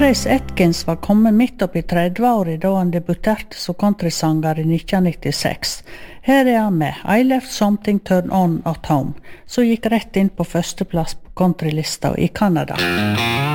Trace Atkins var kommet midt opp i 30-året da han debuterte som countrysanger i 1996. Her han med I Left Something Turn On at Home, som gikk rett inn på førsteplass på countrylista i Canada.